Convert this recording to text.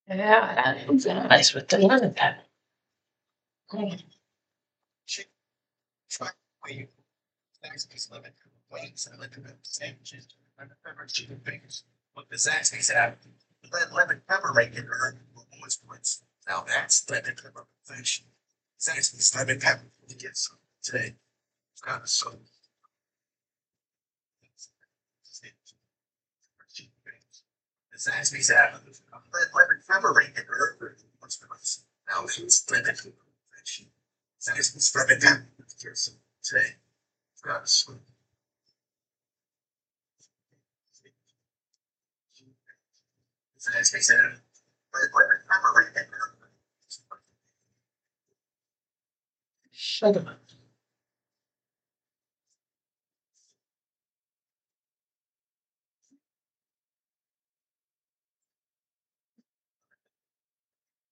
Yeah, that's nice with the lemon pepper. She tried way Zaxby's lemon wings and lemon pepper sandwiches, lemon pepper chicken fingers. What the Zaxby's have, lemon pepper bacon or almost points. Now that's lemon pepper perfection. Zaxby's lemon pepper. You get some today. It's got a soul. The Zaxby's have lemon pepper bacon or almost points. Now that's lemon pepper perfection. Zaxby's lemon pepper. You get some today. It's got a soul. Zaxby's have lemon pepper bacon. Shut up.